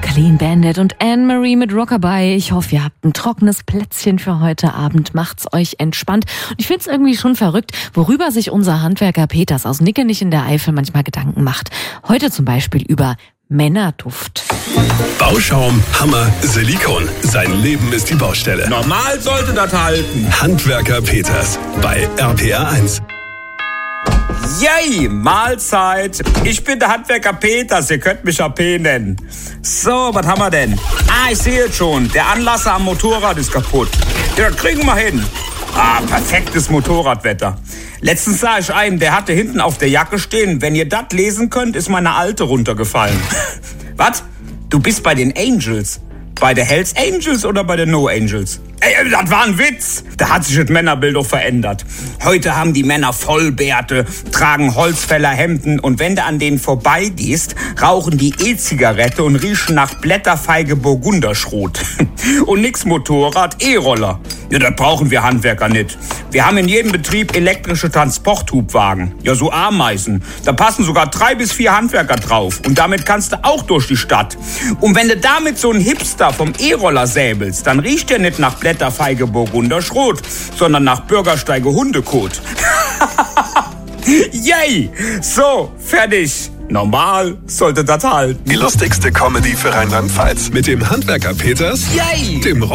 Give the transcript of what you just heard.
Clean Bandit und Anne-Marie mit Rockabye. Ich hoffe, ihr habt ein trockenes Plätzchen für heute Abend. Macht's euch entspannt. Und ich find's irgendwie schon verrückt, worüber sich unser Handwerker Peters aus Nickenich in der Eifel manchmal Gedanken macht. Heute zum Beispiel über Männerduft. Bauschaum, Hammer, Silikon. Sein Leben ist die Baustelle. Normal sollte das halten. Handwerker Peters bei RPR1. Yay, Mahlzeit. Ich bin der Handwerker Peters, ihr könnt mich AP nennen. So, was haben wir denn? Ich sehe es schon. Der Anlasser am Motorrad ist kaputt. Ja, das kriegen wir hin. Perfektes Motorradwetter. Letztens sah ich einen, der hatte hinten auf der Jacke stehen: wenn ihr das lesen könnt, ist meine alte runtergefallen. Was? Du bist bei den Angels? Bei der Hells Angels oder bei den No Angels? Ey, das war ein Witz. Da hat sich das Männerbild doch verändert. Heute haben die Männer Vollbärte, tragen Holzfällerhemden und wenn du an denen vorbeigehst, rauchen die E-Zigarette und riechen nach Blätterfeige Burgunderschrot. Und nix Motorrad, E-Roller. Ja, das brauchen wir Handwerker nicht. Wir haben in jedem Betrieb elektrische Transporthubwagen. Ja, so Ameisen. Da passen sogar 3 bis 4 Handwerker drauf. Und damit kannst du auch durch die Stadt. Und wenn du damit so einen Hipster vom E-Roller säbelst, dann riecht der nicht nach Blätterfeige Burgunderschrot, sondern nach Bürgersteige Hundekot. Yay! So, fertig. Normal sollte das halten. Die lustigste Comedy für Rheinland-Pfalz. Mit dem Handwerker Peters, Yay! dem